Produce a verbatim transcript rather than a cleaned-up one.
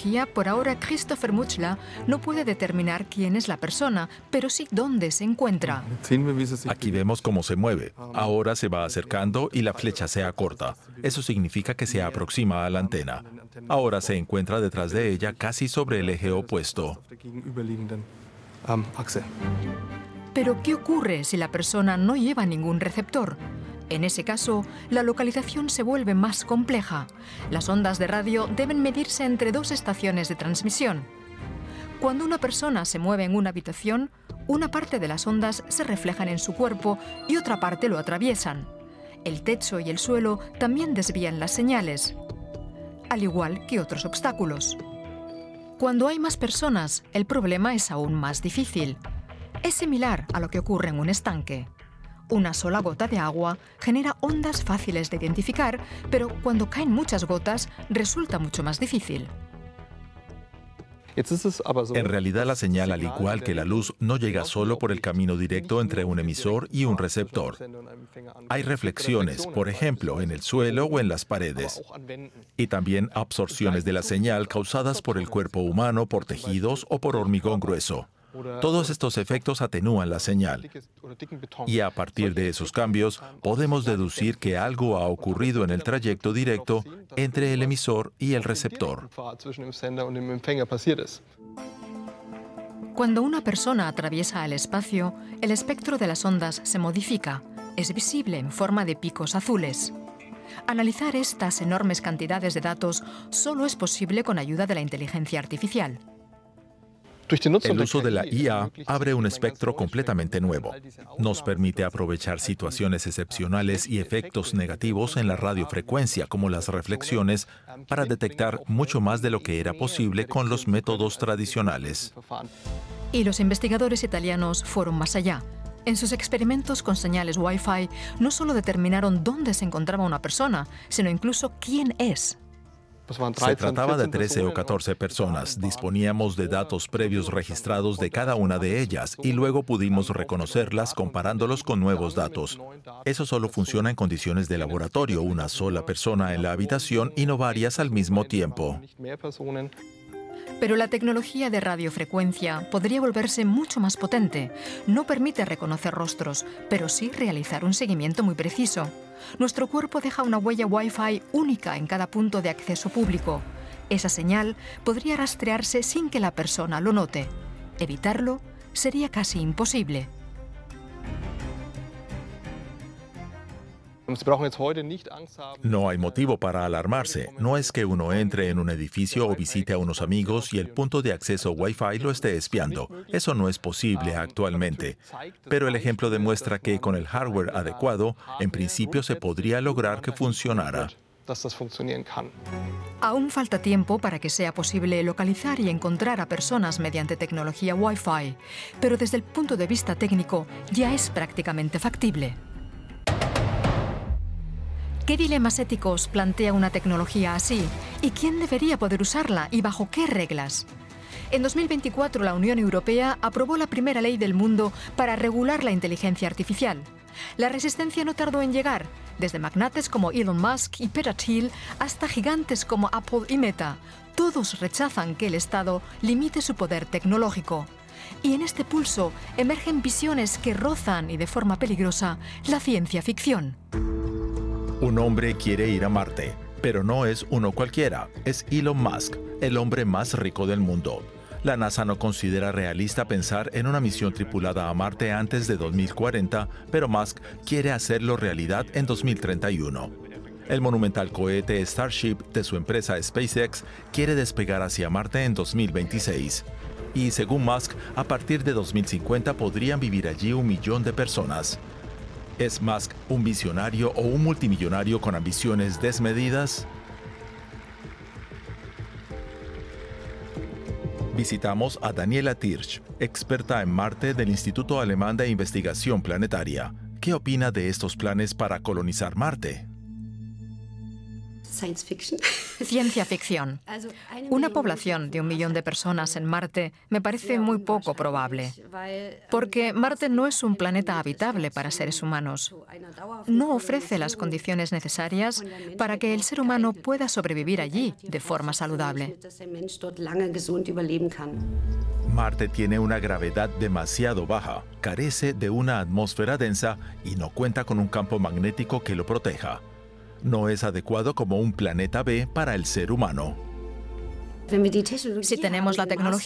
tecnología, por ahora Christopher Mutschler no puede determinar quién es la persona, pero sí dónde se encuentra. Aquí vemos cómo se mueve. Ahora se va acercando y la flecha se acorta. Eso significa que se aproxima a la antena. Ahora se encuentra detrás de ella, casi sobre el eje opuesto. Pero, ¿qué ocurre si la persona no lleva ningún receptor? En ese caso, la localización se vuelve más compleja. Las ondas de radio deben medirse entre dos estaciones de transmisión. Cuando una persona se mueve en una habitación, una parte de las ondas se reflejan en su cuerpo y otra parte lo atraviesan. El techo y el suelo también desvían las señales, al igual que otros obstáculos. Cuando hay más personas, el problema es aún más difícil. Es similar a lo que ocurre en un estanque. Una sola gota de agua genera ondas fáciles de identificar, pero cuando caen muchas gotas resulta mucho más difícil. En realidad, la señal, al igual que la luz, no llega solo por el camino directo entre un emisor y un receptor. Hay reflexiones, por ejemplo, en el suelo o en las paredes. Y también absorciones de la señal causadas por el cuerpo humano, por tejidos o por hormigón grueso. Todos estos efectos atenúan la señal. Y a partir de esos cambios, podemos deducir que algo ha ocurrido en el trayecto directo entre el emisor y el receptor. Cuando una persona atraviesa el espacio, el espectro de las ondas se modifica. Es visible en forma de picos azules. Analizar estas enormes cantidades de datos solo es posible con ayuda de la inteligencia artificial. El uso de la I A abre un espectro completamente nuevo. Nos permite aprovechar situaciones excepcionales y efectos negativos en la radiofrecuencia, como las reflexiones, para detectar mucho más de lo que era posible con los métodos tradicionales. Y los investigadores italianos fueron más allá. En sus experimentos con señales Wi-Fi, no solo determinaron dónde se encontraba una persona, sino incluso quién es. Se trataba de trece o catorce personas. Disponíamos de datos previos registrados de cada una de ellas y luego pudimos reconocerlas comparándolos con nuevos datos. Eso solo funciona en condiciones de laboratorio, una sola persona en la habitación y no varias al mismo tiempo. Pero la tecnología de radiofrecuencia podría volverse mucho más potente. No permite reconocer rostros, pero sí realizar un seguimiento muy preciso. Nuestro cuerpo deja una huella Wi-Fi única en cada punto de acceso público. Esa señal podría rastrearse sin que la persona lo note. Evitarlo sería casi imposible. No hay motivo para alarmarse. No es que uno entre en un edificio o visite a unos amigos y el punto de acceso Wi-Fi lo esté espiando. Eso no es posible actualmente. Pero el ejemplo demuestra que con el hardware adecuado, en principio se podría lograr que funcionara. Aún falta tiempo para que sea posible localizar y encontrar a personas mediante tecnología Wi-Fi, pero desde el punto de vista técnico ya es prácticamente factible. ¿Qué dilemas éticos plantea una tecnología así? ¿Y quién debería poder usarla y bajo qué reglas? En dos mil veinticuatro, la Unión Europea aprobó la primera ley del mundo para regular la inteligencia artificial. La resistencia no tardó en llegar, desde magnates como Elon Musk y Peter Thiel hasta gigantes como Apple y Meta. Todos rechazan que el Estado limite su poder tecnológico. Y en este pulso emergen visiones que rozan y de forma peligrosa la ciencia ficción. Un hombre quiere ir a Marte, pero no es uno cualquiera, es Elon Musk, el hombre más rico del mundo. La NASA no considera realista pensar en una misión tripulada a Marte antes de dos mil cuarenta, pero Musk quiere hacerlo realidad en dos mil treinta y uno. El monumental cohete Starship de su empresa SpaceX quiere despegar hacia Marte en dos mil veintiséis. Y según Musk, a partir de dos mil cincuenta podrían vivir allí un millón de personas. ¿Es Musk un visionario o un multimillonario con ambiciones desmedidas? Visitamos a Daniela Tirsch, experta en Marte del Instituto Alemán de Investigación Planetaria. ¿Qué opina de estos planes para colonizar Marte? Science fiction. Ciencia ficción. Una población de un millón de personas en Marte me parece muy poco probable, porque Marte no es un planeta habitable para seres humanos. No ofrece las condiciones necesarias para que el ser humano pueda sobrevivir allí de forma saludable. Marte tiene una gravedad demasiado baja, carece de una atmósfera densa y no cuenta con un campo magnético que lo proteja. No es adecuado como un planeta B para el ser humano. Si tenemos la tecnología